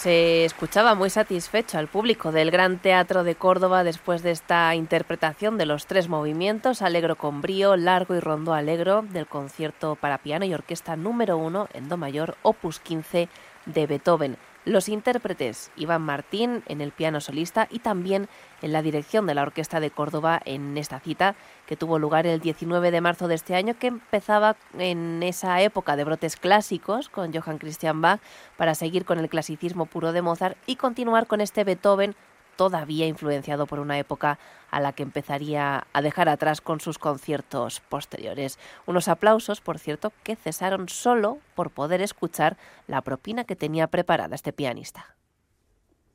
Se escuchaba muy satisfecho al público del Gran Teatro de Córdoba después de esta interpretación de los 3 movimientos, Allegro con brío, Largo y Rondó Allegro, del concierto para piano y orquesta número 1 en do mayor, opus 15 de Beethoven. Los intérpretes, Iván Martín en el piano solista y también en la dirección de la Orquesta de Córdoba en esta cita que tuvo lugar el 19 de marzo de este año, que empezaba en esa época de brotes clásicos con Johann Christian Bach para seguir con el clasicismo puro de Mozart y continuar con este Beethoven todavía influenciado por una época a la que empezaría a dejar atrás con sus conciertos posteriores. Unos aplausos, por cierto, que cesaron solo por poder escuchar la propina que tenía preparada este pianista.